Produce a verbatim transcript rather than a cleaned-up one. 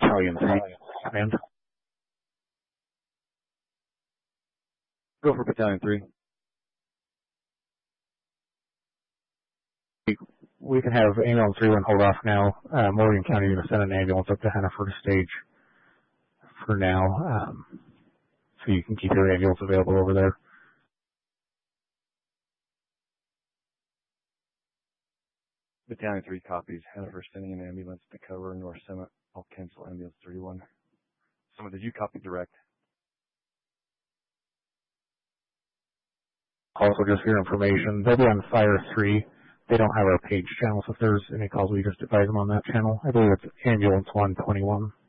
Battalion three. Command. Go for Battalion three. We can have ambulance three one hold off now. Uh, Morgan County is going to send an ambulance up to Hannaford Stage for now, um, so you can keep your ambulance available over there. Battalion three copies. Hannaford sending an ambulance to cover North Summit. I'll cancel ambulance three one. Summit, did you copy direct? Also, just for your information, they'll be on Fire three. They don't have our page channel, so if there's any calls, we just advise them on that channel. I believe it's ambulance one twenty-one.